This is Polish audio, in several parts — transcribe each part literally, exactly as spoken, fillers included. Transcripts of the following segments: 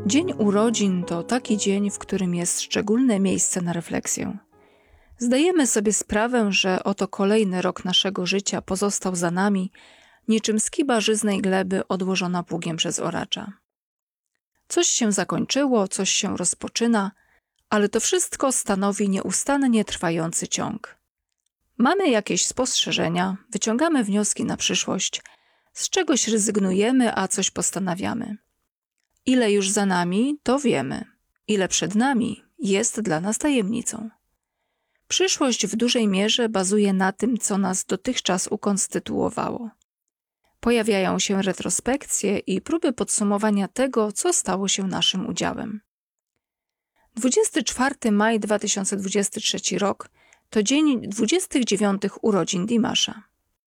Dzień urodzin to taki dzień, w którym jest szczególne miejsce na refleksję. Zdajemy sobie sprawę, że oto kolejny rok naszego życia pozostał za nami, niczym skiba żyznej gleby odłożona pługiem przez oracza. Coś się zakończyło, coś się rozpoczyna, ale to wszystko stanowi nieustannie trwający ciąg. Mamy jakieś spostrzeżenia, wyciągamy wnioski na przyszłość, z czegoś rezygnujemy, a coś postanawiamy. Ile już za nami, to wiemy. Ile przed nami, jest dla nas tajemnicą. Przyszłość w dużej mierze bazuje na tym, co nas dotychczas ukonstytuowało. Pojawiają się retrospekcje i próby podsumowania tego, co stało się naszym udziałem. dwudziestego czwartego maja dwa tysiące dwudziesty trzeci rok to dzień dwudziestych dziewiątych urodzin Dimasza.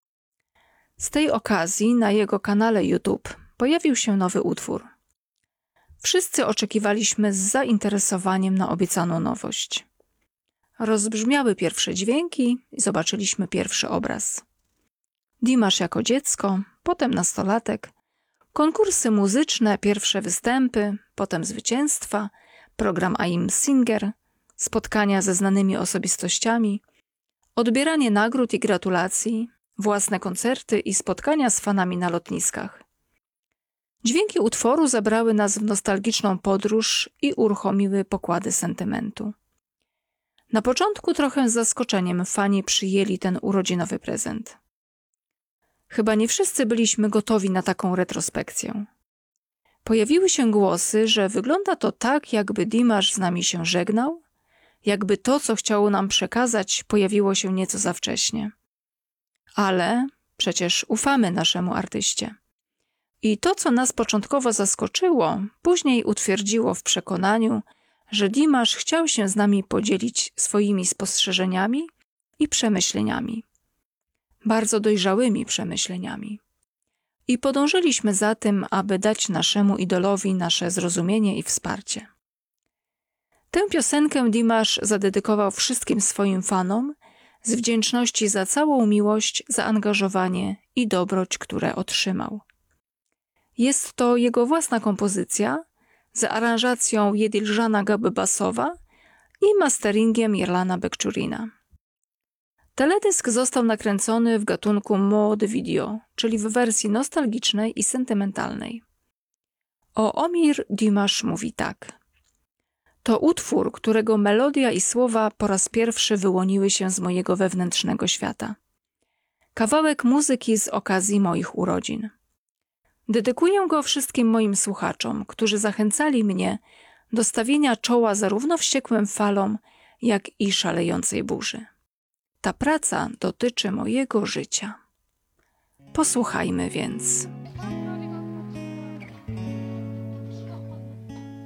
Z tej okazji na jego kanale YouTube pojawił się nowy utwór. Wszyscy oczekiwaliśmy z zainteresowaniem na obiecaną nowość. Rozbrzmiały pierwsze dźwięki i zobaczyliśmy pierwszy obraz. Dimasz jako dziecko, potem nastolatek, konkursy muzyczne, pierwsze występy, potem zwycięstwa, program I'm Singer, spotkania ze znanymi osobistościami, odbieranie nagród i gratulacji, własne koncerty i spotkania z fanami na lotniskach. Dźwięki utworu zabrały nas w nostalgiczną podróż i uruchomiły pokłady sentymentu. Na początku trochę z zaskoczeniem fani przyjęli ten urodzinowy prezent. Chyba nie wszyscy byliśmy gotowi na taką retrospekcję. Pojawiły się głosy, że wygląda to tak, jakby Dimasz z nami się żegnał, jakby to, co chciał nam przekazać, pojawiło się nieco za wcześnie. Ale przecież ufamy naszemu artyście. I to, co nas początkowo zaskoczyło, później utwierdziło w przekonaniu, że Dimasz chciał się z nami podzielić swoimi spostrzeżeniami i przemyśleniami. Bardzo dojrzałymi przemyśleniami. I podążyliśmy za tym, aby dać naszemu idolowi nasze zrozumienie i wsparcie. Tę piosenkę Dimasz zadedykował wszystkim swoim fanom z wdzięczności za całą miłość, zaangażowanie i dobroć, które otrzymał. Jest to jego własna kompozycja z aranżacją Jedilżana Gaby-Basowa i masteringiem Yerlana Bekczurina. Teledysk został nakręcony w gatunku mode video, czyli w wersji nostalgicznej i sentymentalnej. O Omir Dimasz mówi tak. To utwór, którego melodia i słowa po raz pierwszy wyłoniły się z mojego wewnętrznego świata. Kawałek muzyki z okazji moich urodzin. Dedykuję go wszystkim moim słuchaczom, którzy zachęcali mnie do stawienia czoła zarówno wściekłym falom, jak i szalejącej burzy. Ta praca dotyczy mojego życia. Posłuchajmy więc.